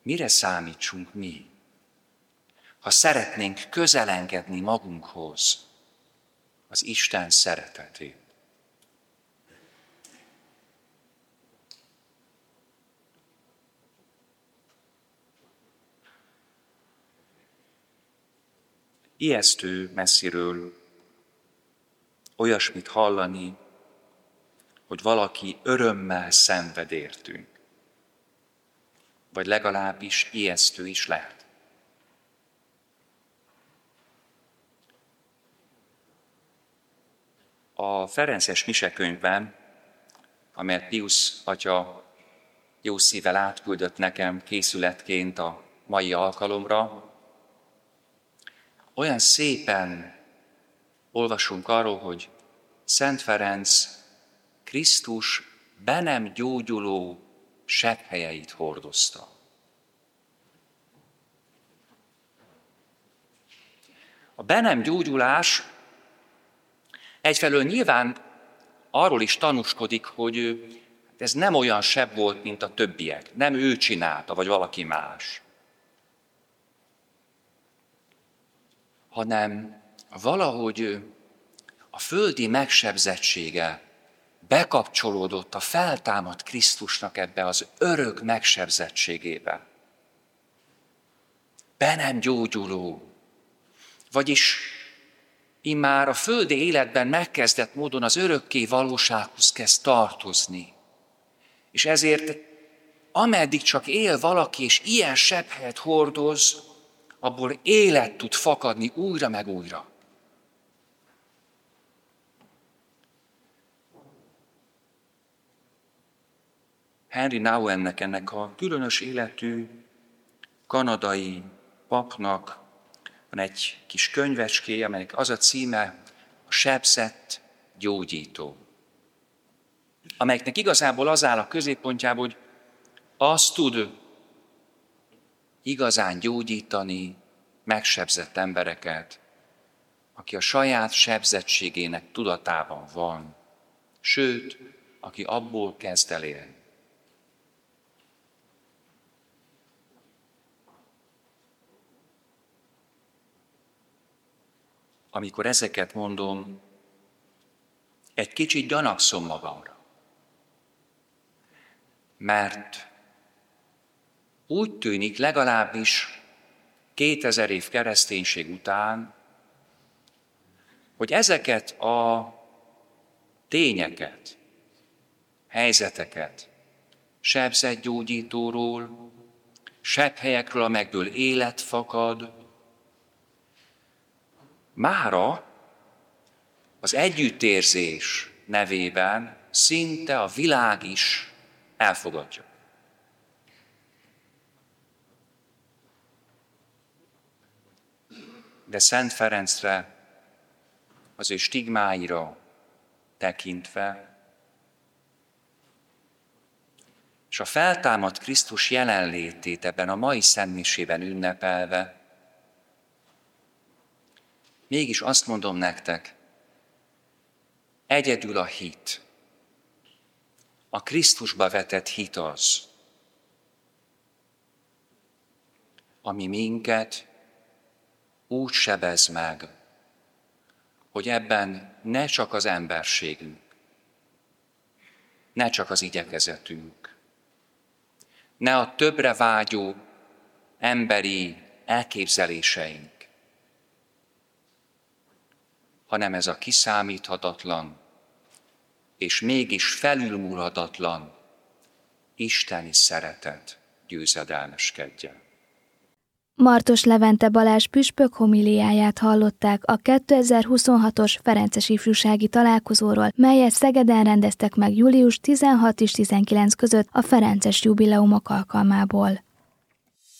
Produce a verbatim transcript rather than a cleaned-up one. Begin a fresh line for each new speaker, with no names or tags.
mire számítsunk mi, ha szeretnénk közelengedni magunkhoz az Isten szeretetét. Ijesztő messziről olyasmit hallani, hogy valaki örömmel szenved értünk. Vagy legalábbis ijesztő is lehet. A ferences misekönyvben, amelyet Piusz atya jó szívvel átküldött nekem készületként a mai alkalomra, olyan szépen olvasunk arról, hogy Szent Ferenc Krisztus be nem gyógyuló sebhelyeit hordozta. A be nem gyógyulás egyfelől nyilván arról is tanúskodik, hogy ez nem olyan seb volt, mint a többiek. Nem ő csinálta, vagy valaki más. Hanem valahogy a földi megsebzettsége bekapcsolódott a feltámadt Krisztusnak ebbe az örök megsebzettségébe. Be nem gyógyuló, vagyis immár a földi életben megkezdett módon az örökké valósághoz kezd tartozni. És ezért ameddig csak él valaki, és ilyen sebhelyet hordoz, abból élet tud fakadni újra meg újra. Henry Nouwennek, ennek a különös életű kanadai papnak van egy kis könyvecskéje, amelynek az a címe, a sebzett gyógyító. Amelyeknek igazából az áll a középpontjában, hogy azt tud igazán gyógyítani megsebzett embereket, aki a saját sebzettségének tudatában van, sőt, aki abból kezd el élni. Amikor ezeket mondom, egy kicsit gyanakszom magamra. Mert úgy tűnik, legalábbis kétezer év kereszténység után, hogy ezeket a tényeket, helyzeteket sebzett gyógyítóról, sebhelyekről, amelyekből élet fakad, mára az együttérzés nevében szinte a világ is elfogadja. De Szent Ferencre, az ő stigmáira tekintve, és a feltámadt Krisztus jelenlétét ebben a mai szentmisében ünnepelve, mégis azt mondom nektek, egyedül a hit, a Krisztusba vetett hit az, ami minket úgy sebez meg, hogy ebben ne csak az emberségünk, ne csak az igyekezetünk, ne a többre vágyó emberi elképzeléseink, hanem ez a kiszámíthatatlan és mégis felülmúlhatatlan isteni szeretet győzedelmeskedjen.
Martos Levente Balázs püspök homiliáját hallották a kétezer-huszonhatos Ferences ifjúsági találkozóról, melyet Szegeden rendeztek meg július tizenhat és tizenkilenc között a Ferences jubileumok alkalmából.